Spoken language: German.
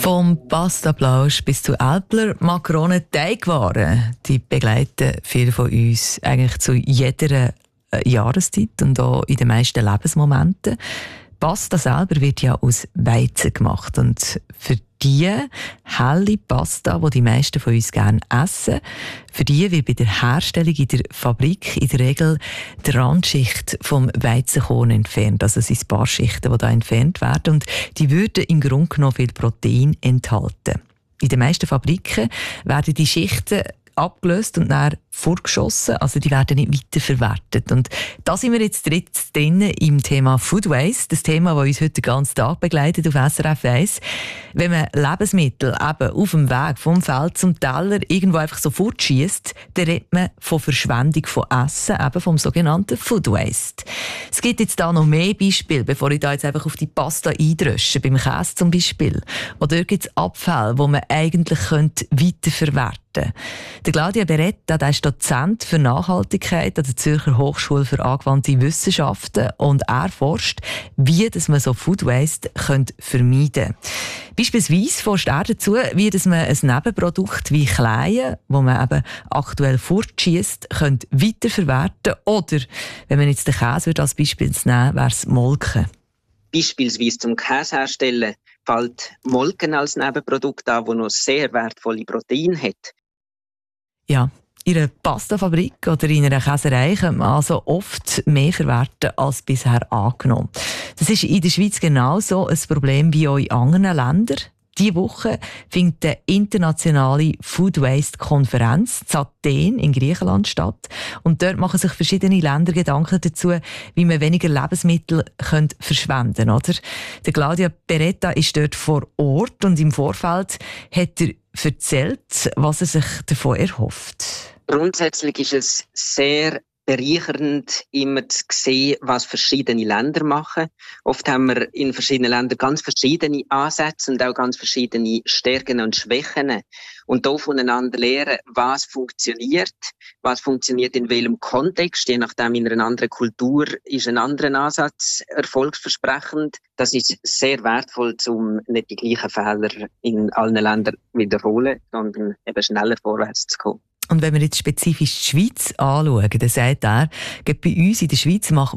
Vom Pastaplausch bis zu Älpler, Makronen, Teigwaren, die begleiten viele von uns eigentlich zu jeder Jahreszeit und auch in den meisten Lebensmomenten. Pasta selber wird ja aus Weizen gemacht und für die helle Pasta, die die meisten von uns gerne essen, für die wird bei der Herstellung in der Fabrik in der Regel die Randschicht vom Weizenkorn entfernt. Also es sind ein paar Schichten, die da entfernt werden und die würden im Grunde genommen viel Protein enthalten. In den meisten Fabriken werden die Schichten abgelöst und dann vorgeschossen, also die werden nicht weiterverwertet. Und da sind wir jetzt drin im Thema Food Waste, das Thema, das uns heute den ganzen Tag begleitet auf SRF 1. Wenn man Lebensmittel eben auf dem Weg vom Feld zum Teller irgendwo einfach so fortschiesst, dann redet man von Verschwendung von Essen, eben vom sogenannten Food Waste. Es gibt jetzt da noch mehr Beispiele, bevor ich da jetzt einfach auf die Pasta eindrösche, beim Käse zum Beispiel. Oder dort gibt es Abfälle, die man eigentlich weiterverwerten könnte. Der Claudia Beretta, der ist Dozent für Nachhaltigkeit an der Zürcher Hochschule für angewandte Wissenschaften und er forscht, wie man so Food Waste vermeiden könnte. Beispielsweise forscht er dazu, wie man ein Nebenprodukt wie Kleien, das man eben aktuell fortschiesst, weiterverwerten oder, wenn man jetzt den Käse als Beispiel nehmen, wäre es Molken. Beispielsweise zum Käse herstellen fällt Molken als Nebenprodukt an, das noch sehr wertvolle Proteine hat. Ja, in einer Pastafabrik oder in einer Käserei kann man also oft mehr verwerten als bisher angenommen. Das ist in der Schweiz genauso ein Problem wie auch in anderen Ländern. Diese Woche findet eine internationale Food Waste Konferenz in Athen in Griechenland statt. Und dort machen sich verschiedene Länder Gedanken dazu, wie man weniger Lebensmittel verschwenden kann. Oder? Der Claudia Beretta ist dort vor Ort und im Vorfeld hat er erzählt, was er sich davon erhofft. Grundsätzlich ist es sehr bereichernd, immer zu sehen, was verschiedene Länder machen. Oft haben wir in verschiedenen Ländern ganz verschiedene Ansätze und auch ganz verschiedene Stärken und Schwächen. Und da voneinander lernen, was funktioniert in welchem Kontext. Je nachdem, in einer anderen Kultur ist ein anderer Ansatz erfolgsversprechend. Das ist sehr wertvoll, um nicht die gleichen Fehler in allen Ländern wiederholen, sondern eben schneller vorwärts zu kommen. Und wenn wir jetzt spezifisch die Schweiz anschauen, dann sagt er, bei uns in der Schweiz macht